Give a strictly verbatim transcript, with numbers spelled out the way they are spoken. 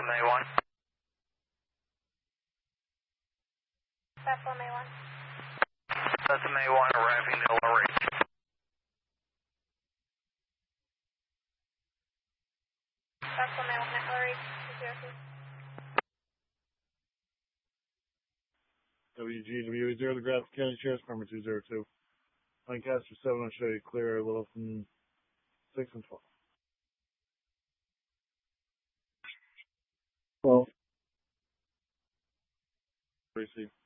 A one. Bethlehem A one. Bethlehem A one arriving to low reach. Bethlehem A one at low reach, two zero two. W G W zero to Grafton County Sheriff's Department two zero two. Lancaster seven will show you clear a little from six and twelve. twelve. Receive.